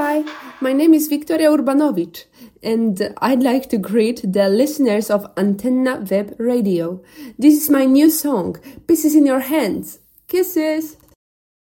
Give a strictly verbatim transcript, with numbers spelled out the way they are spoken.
Hi, my name is Victoria Urbanovic, and I'd like to greet the listeners of Antenna Web Radio. This is my new song, Pieces in Your Hands. Kisses!